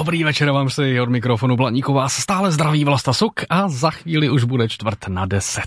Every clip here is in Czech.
Dobrý večer vám si od mikrofonu Blaníku vás stále zdraví Vlasta Suk a za chvíli už bude 9:45.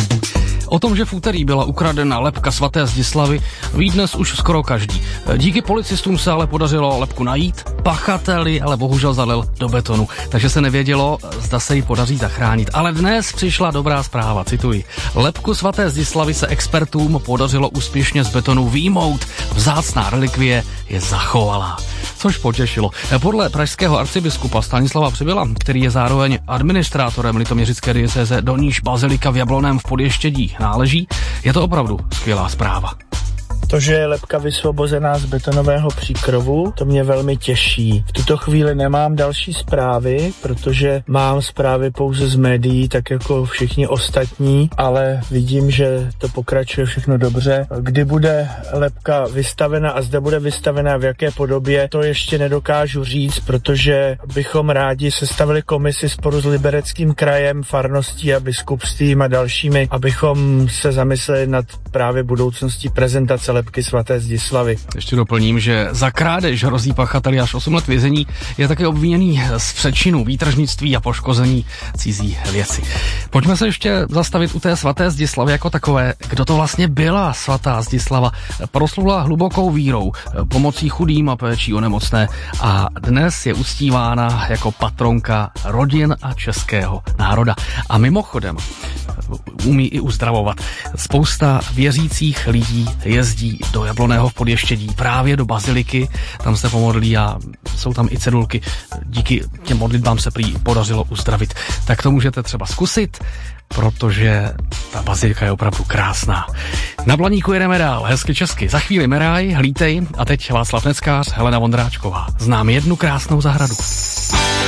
O tom, že v úterý byla ukradena lebka svaté Zdislavy, ví dnes už skoro každý. Díky policistům se ale podařilo lebku najít, pachateli ale bohužel zalil do betonu, takže se nevědělo, zda se ji podaří zachránit. Ale dnes přišla dobrá zpráva, cituji. Lebku svaté Zdislavy se expertům podařilo úspěšně z betonu vyjmout. Vzácná relikvie je zachovalá. Což potěšilo. Podle pražského arcibiskupa Stanislava Přibyla, který je zároveň administrátorem litoměřické diecéze, do níž bazilika v Jablonném v Podještědí náleží, je to opravdu skvělá zpráva. To, že je lebka vysvobozená z betonového příkrovu, to mě velmi těší. V tuto chvíli nemám další zprávy, protože mám zprávy pouze z médií, tak jako všichni ostatní, ale vidím, že to pokračuje všechno dobře. Kdy bude lebka vystavena a zde bude vystavena v jaké podobě, to ještě nedokážu říct, protože bychom rádi sestavili komisi spolu s Libereckým krajem, farností a biskupstvím a dalšími, abychom se zamysleli nad právě budoucností prezentace lebky svaté Zdislavy. Ještě doplním, že za krádež hrozí pachateli až 8 let vězení, je také obviněný z přečinu, výtržnictví a poškození cizí věci. Pojďme se ještě zastavit u té svaté Zdislavy jako takové. Kdo to vlastně byla svatá Zdislava? Proslula hlubokou vírou, pomocí chudým a péčí o nemocné a dnes je uctívána jako patronka rodin a českého národa. A mimochodem umí i uzdravovat. Spousta věřících lidí jezdí do Jablonného v Podještědí, právě do baziliky, tam se pomodlí a jsou tam i cedulky. Díky těm modlitbám se prý podařilo uzdravit. Tak to můžete třeba zkusit, protože ta bazilika je opravdu krásná. Na Blaníku jedeme dál, hezky česky. Za chvíli Meraj, Hlítej a teď Václav Neckář, Helena Vondráčková. Znám jednu krásnou zahradu.